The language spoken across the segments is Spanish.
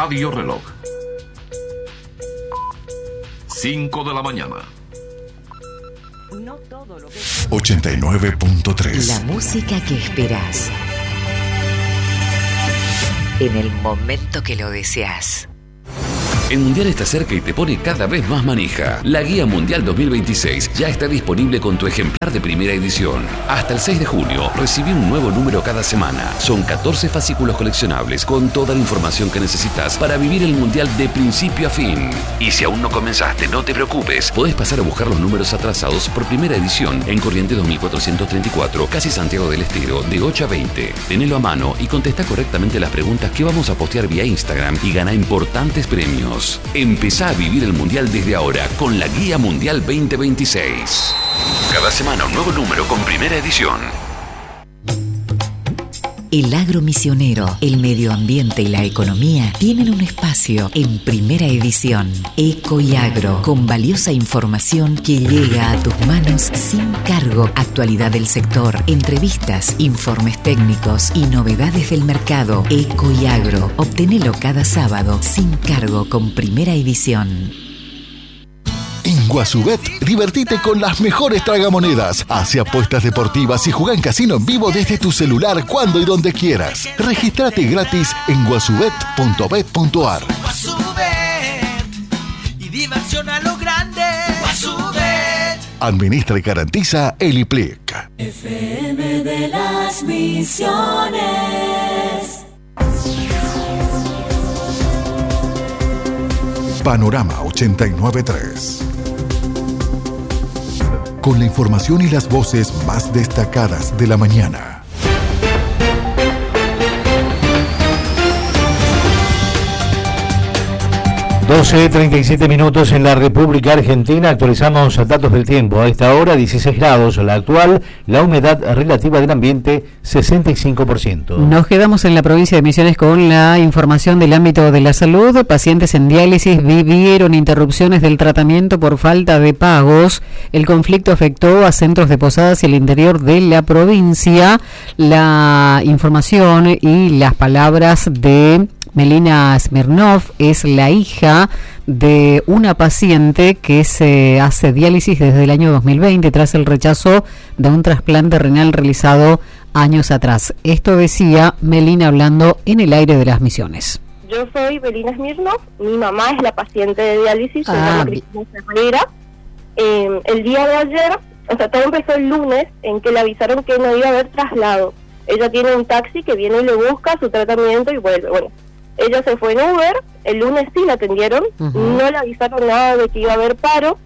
Radio Reloj. 5 de la mañana. 89.3. La música que esperás. En el momento que lo deseas. El Mundial está cerca y te pone cada vez más manija. La Guía Mundial 2026 ya está disponible con tu ejemplar de primera edición. Hasta el 6 de junio, recibí un nuevo número cada semana. Son 14 fascículos coleccionables con toda la información que necesitas para vivir el Mundial de principio a fin. Y si aún no comenzaste, no te preocupes. Podés pasar a buscar los números atrasados por primera edición en Corrientes 2434, casi Santiago del Estero, de 8 a 20. Tenelo a mano y contesta correctamente las preguntas que vamos a postear vía Instagram y gana importantes premios. Empezá a vivir el Mundial desde ahora con la Guía Mundial 2026. Cada semana un nuevo número con primera edición. El agro misionero, el medio ambiente y la economía tienen un espacio en primera edición. Eco y Agro, con valiosa información que llega a tus manos sin cargo. Actualidad del sector, entrevistas, informes técnicos y novedades del mercado. Eco y Agro, obtenelo cada sábado sin cargo con primera edición. En Guasubet, divertite con las mejores tragamonedas. Hace apuestas deportivas y juega en casino en vivo desde tu celular cuando y donde quieras. Regístrate gratis en guasubet.bet.ar. Guasubet y diversión a lo grande. Guasubet. Administra y garantiza el IPLIC. FM de las Misiones. Panorama 89.3. Con la información y las voces más destacadas de la mañana. 12:37 minutos en la República Argentina. Actualizamos datos del tiempo. A esta hora 16 grados la actual, la humedad relativa del ambiente 65%. Nos quedamos en la provincia de Misiones con la información del ámbito de la salud. Pacientes en diálisis vivieron interrupciones del tratamiento por falta de pagos. El conflicto afectó a centros de Posadas y el interior de la provincia. La información y las palabras de Melina Smirnov es la hija de una paciente que se hace diálisis desde el año 2020 tras el rechazo de un trasplante renal realizado años atrás. Esto decía Melina hablando en el aire de las Misiones. Yo soy Melina Smirnov, mi mamá es la paciente de diálisis, se llama Cristina Ferreira. El día de ayer, o sea, todo empezó el lunes en que le avisaron que no iba a haber traslado. Ella tiene un taxi que viene y le busca su tratamiento y vuelve. Bueno, ella se fue en Uber, el lunes sí la atendieron, no le avisaron nada de que iba a haber paro,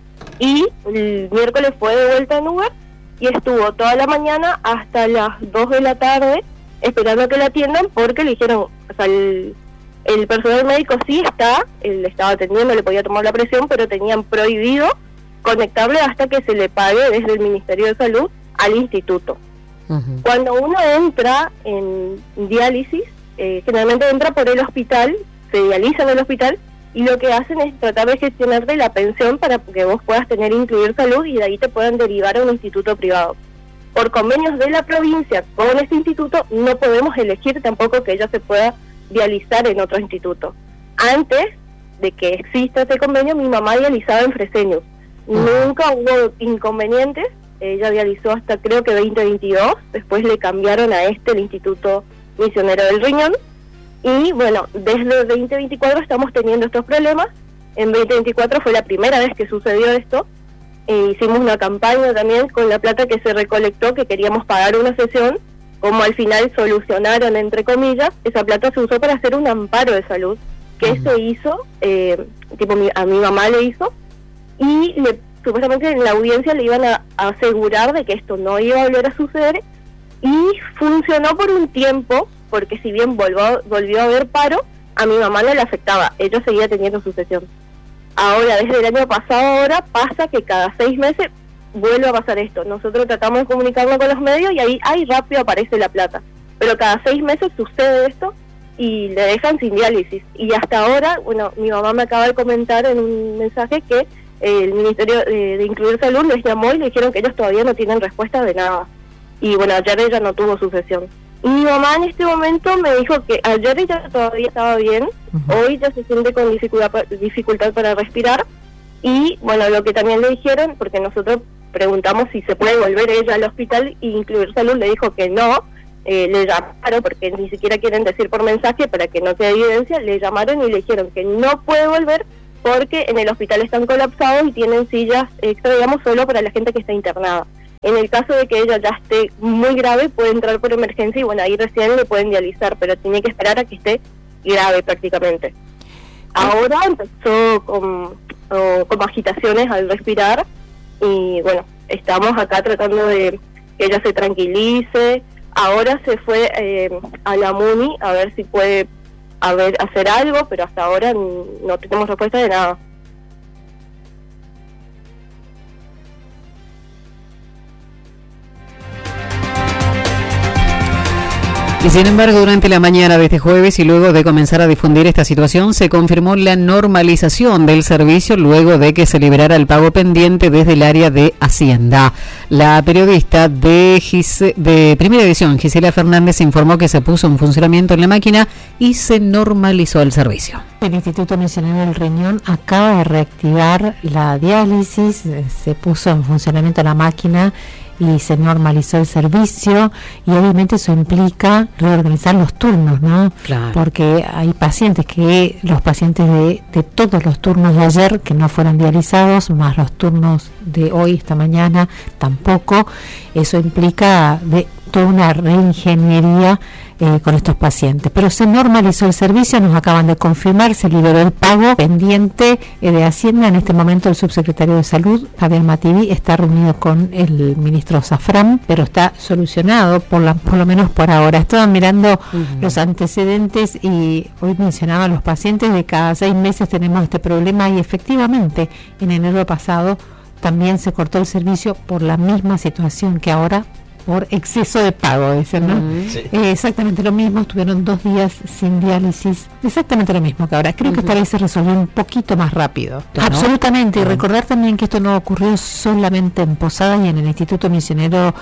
y el miércoles fue de vuelta en Uber y estuvo toda la mañana hasta las 2 de la tarde esperando a que la atiendan, porque le dijeron, o sea, el personal médico sí le estaba atendiendo, le podía tomar la presión, pero tenían prohibido conectarle hasta que se le pague desde el Ministerio de Salud al instituto. Cuando uno entra en diálisis, generalmente entra por el hospital, se dializa en el hospital y lo que hacen es tratar de gestionarte la pensión para que vos puedas incluir salud y de ahí te puedan derivar a un instituto privado. Por convenios de la provincia con este instituto no podemos elegir tampoco que ella se pueda dializar en otro instituto. Antes de que exista este convenio, mi mamá dializaba en Freseños. Nunca hubo inconvenientes, ella dializó hasta creo que 2022, después le cambiaron a el Instituto Misionero del Riñón, y bueno, desde 2024 estamos teniendo estos problemas. En 2024 fue la primera vez que sucedió esto. Hicimos una campaña también con la plata que se recolectó, que queríamos pagar una sesión. Como al final solucionaron, entre comillas, esa plata se usó para hacer un amparo de salud que se hizo, a mi mamá le hizo, y supuestamente en la audiencia le iban a asegurar de que esto no iba a volver a suceder. Y funcionó por un tiempo, porque si bien volvió a haber paro, a mi mamá no le afectaba, ella seguía teniendo su sesión. Ahora, desde el año pasado, pasa que cada 6 meses vuelve a pasar esto. Nosotros tratamos de comunicarnos con los medios y ahí rápido aparece la plata. Pero cada 6 meses sucede esto y le dejan sin diálisis. Y hasta ahora, bueno, mi mamá me acaba de comentar en un mensaje que el Ministerio de Incluir Salud les llamó y le dijeron que ellos todavía no tienen respuesta de nada. Y bueno, ayer ella no tuvo su sesión. Y mi mamá en este momento me dijo que ayer ella todavía estaba bien, hoy ya se siente con dificultad para respirar. Y bueno, lo que también le dijeron, porque nosotros preguntamos si se puede volver ella al hospital y Incluir Salud le dijo que no, le llamaron, porque ni siquiera quieren decir por mensaje para que no quede evidencia, le llamaron y le dijeron que no puede volver porque en el hospital están colapsados y tienen sillas extra, digamos, solo para la gente que está internada. En el caso de que ella ya esté muy grave, puede entrar por emergencia y bueno, ahí recién le pueden dializar, pero tiene que esperar a que esté grave prácticamente. Ahora empezó con agitaciones al respirar y bueno, estamos acá tratando de que ella se tranquilice. Ahora se fue a la MUNI a ver si puede hacer algo, pero hasta ahora no tenemos respuesta de nada. Y sin embargo, durante la mañana de este jueves y luego de comenzar a difundir esta situación, se confirmó la normalización del servicio luego de que se liberara el pago pendiente desde el área de Hacienda. La periodista de Primera Edición, Gisela Fernández, informó que se puso en funcionamiento en la máquina y se normalizó el servicio. El Instituto Misionero del Riñón acaba de reactivar la diálisis, se puso en funcionamiento la máquina y se normalizó el servicio, y obviamente eso implica reorganizar los turnos, ¿no? Claro. Porque hay pacientes los pacientes de todos los turnos de ayer que no fueron dializados, más los turnos de hoy, esta mañana, tampoco. Eso implica toda una reingeniería con estos pacientes, pero se normalizó el servicio, nos acaban de confirmar, se liberó el pago pendiente de Hacienda. En este momento el subsecretario de Salud, Javier Mativi, está reunido con el ministro Zafrán, pero está solucionado por lo menos por ahora. Estaban mirando los antecedentes y hoy mencionaban los pacientes de cada 6 meses tenemos este problema, y efectivamente en enero pasado también se cortó el servicio por la misma situación que ahora, por exceso de pago, dicen, ¿no? Sí. Exactamente lo mismo, estuvieron 2 días sin diálisis, exactamente lo mismo que ahora. Creo que esta vez se resolvió un poquito más rápido. ¿No? Absolutamente, y recordar también que esto no ocurrió solamente en Posadas y en el Instituto Misionero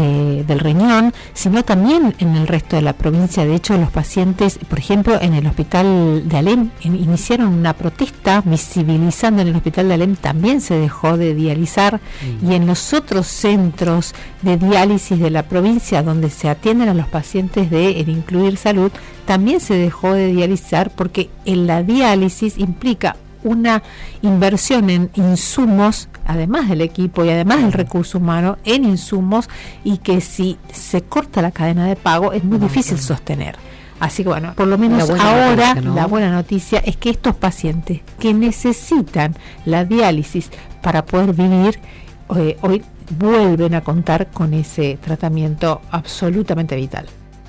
del Riñón, sino también en el resto de la provincia. De hecho, los pacientes, por ejemplo, en el hospital de Alem, iniciaron una protesta visibilizando en el hospital de Alem también se dejó de dializar, y en los otros centros de diálisis de la provincia donde se atienden a los pacientes de el Incluir Salud también se dejó de dializar, porque en la diálisis implica una inversión en insumos, además del equipo y además del recurso humano, en insumos, y que si se corta la cadena de pago es muy difícil sostener. Así que bueno, por lo menos ahora noticia, ¿no? La buena noticia es que estos pacientes que necesitan la diálisis para poder vivir, hoy vuelven a contar con ese tratamiento absolutamente vital.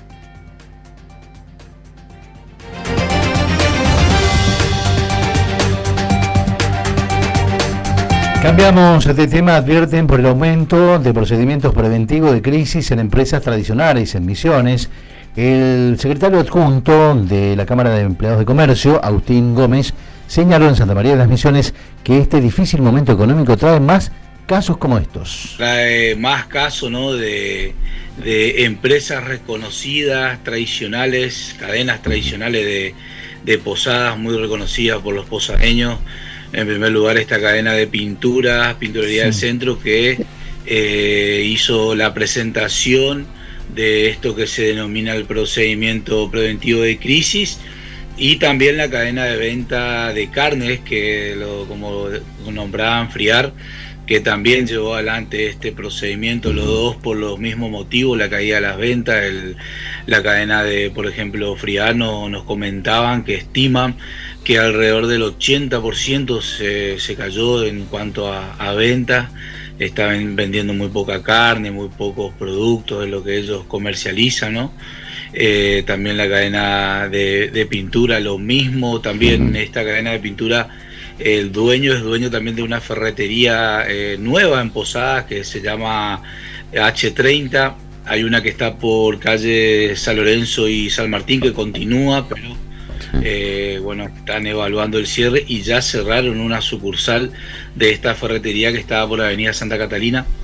Cambiamos de tema. Advierten por el aumento de procedimientos preventivos de crisis en empresas tradicionales en Misiones. El secretario adjunto de la Cámara de Empleados de Comercio, Agustín Gómez, señaló en Santa María de las Misiones que este difícil momento económico trae más casos como estos. Trae más casos, ¿no?, de empresas reconocidas, tradicionales, cadenas tradicionales de posadas muy reconocidas por los posadeños. En primer lugar, esta cadena de Pinturería del Centro, que hizo la presentación de esto que se denomina el procedimiento preventivo de crisis, y también la cadena de venta de carnes, que como nombraban, Friar, que también llevó adelante este procedimiento, los dos por los mismos motivos, la caída de las ventas. La cadena de, por ejemplo, Friar nos comentaban que estiman que alrededor del 80% se cayó en cuanto a ventas. Estaban vendiendo muy poca carne, muy pocos productos de lo que ellos comercializan, ¿no? También la cadena de pintura, lo mismo. También esta cadena de pintura, el dueño es dueño también de una ferretería nueva en Posadas que se llama H30. Hay una que está por calle San Lorenzo y San Martín que continúa, pero bueno, están evaluando el cierre, y ya cerraron una sucursal de esta ferretería que estaba por la avenida Santa Catalina.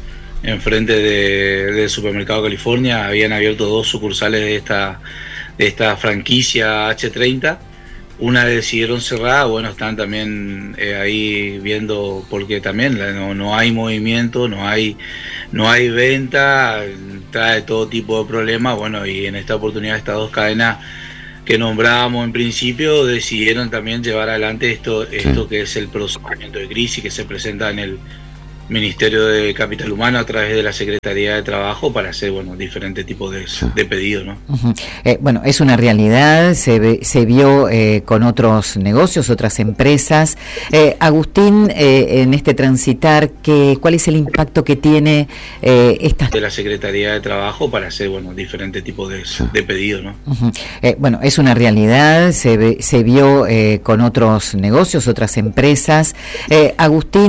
enfrente del supermercado California, habían abierto 2 sucursales de esta franquicia H30. Una decidieron cerrar, bueno, están también ahí viendo, porque también no hay movimiento, no hay venta, trae todo tipo de problemas. Bueno, y en esta oportunidad estas 2 cadenas que nombrábamos en principio decidieron también llevar adelante esto que es el procedimiento de crisis que se presenta en el Ministerio de Capital Humano a través de la Secretaría de Trabajo para hacer, bueno, diferentes tipos de pedidos, ¿no? Bueno, es una realidad, se vio con otros negocios, otras empresas. Agustín, en este transitar, ¿cuál es el impacto que tiene esta de la Secretaría de Trabajo para hacer, bueno, diferentes tipos de pedidos, ¿no? Bueno, es una realidad, se vio con otros negocios, otras empresas. Agustín,